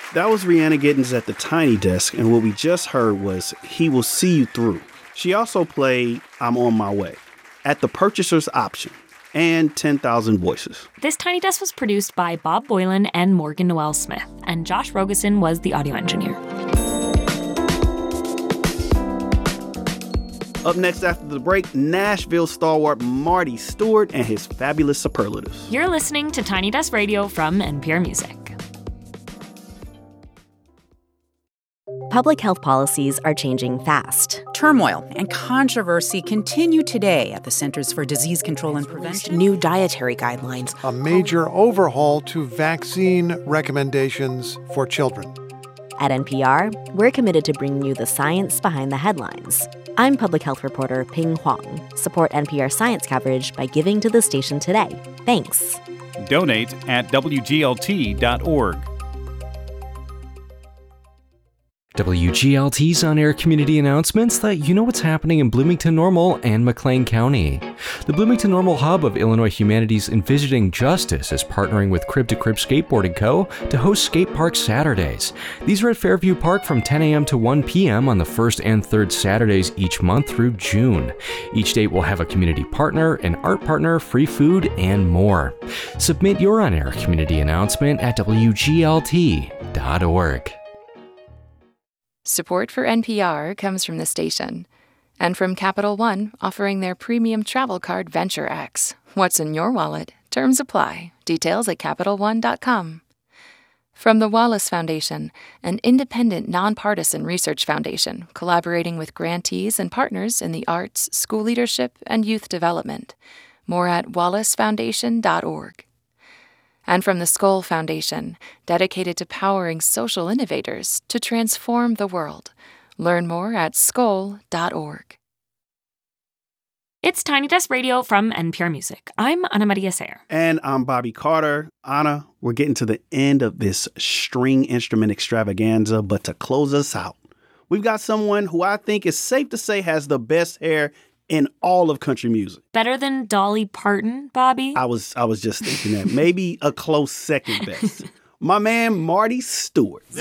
That was Rihanna Giddens at the Tiny Desk, and what we just heard was He Will See You Through. She also played I'm On My Way at the Purchaser's Option and 10,000 Voices. This Tiny Desk was produced by Bob Boylan and Morgan Noel Smith, and Josh Rogosin was the audio engineer. Up next after the break, Nashville stalwart Marty Stuart and his fabulous superlatives. You're listening to Tiny Desk Radio from NPR Music. Public health policies are changing fast. Turmoil and controversy continue today at the Centers for Disease Control and Prevention. New dietary guidelines. A major overhaul to vaccine recommendations for children. At NPR, we're committed to bringing you the science behind the headlines. I'm public health reporter Ping Huang. Support NPR science coverage by giving to the station today. Thanks. Donate at WGLT.org. WGLT's on-air community announcements let you know what's happening in Bloomington Normal and McLean County. The Bloomington Normal hub of Illinois Humanities in Visiting Justice is partnering with Crib to Crib Skateboarding Co. to host Skate Park Saturdays. These are at Fairview Park from 10 a.m. to 1 p.m. on the first and third Saturdays each month through June. Each date will have a community partner, an art partner, free food, and more. Submit your on-air community announcement at WGLT.org. Support for NPR comes from the station and from Capital One, offering their premium travel card Venture X. What's in your wallet? Terms apply. Details at CapitalOne.com. From the Wallace Foundation, an independent, nonpartisan research foundation collaborating with grantees and partners in the arts, school leadership, and youth development. More at wallacefoundation.org. And from the Skoll Foundation, dedicated to powering social innovators to transform the world. Learn more at skoll.org. It's Tiny Desk Radio from NPR Music. I'm Ana Maria Sayre. And I'm Bobby Carter. Ana, we're getting to the end of this string instrument extravaganza, but to close us out, we've got someone who I think is safe to say has the best hair in all of country music. Better than Dolly Parton, Bobby? I was just thinking that. Maybe a close second best. My man, Marty Stuart.